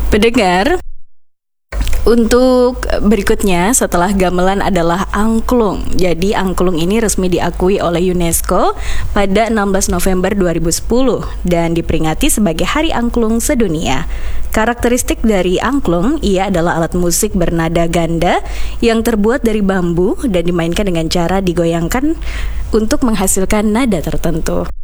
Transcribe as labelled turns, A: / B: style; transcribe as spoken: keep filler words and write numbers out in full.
A: Pendengar, untuk berikutnya setelah gamelan adalah angklung. Jadi angklung ini resmi diakui oleh UNESCO pada enam belas November dua ribu sepuluh dan diperingati sebagai Hari Angklung Sedunia. Karakteristik dari angklung, ia adalah alat musik bernada ganda yang terbuat dari bambu dan dimainkan dengan cara digoyangkan untuk menghasilkan nada tertentu.